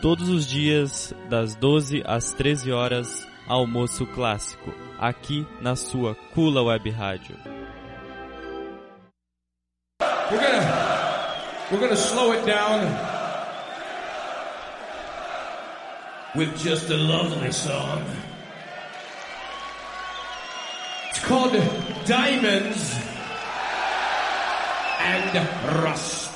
Todos os dias, das 12 às 13 horas, almoço clássico, aqui na sua Kula Web Rádio. We're gonna slow it down with just a lovely song. It's called Diamonds and Rust.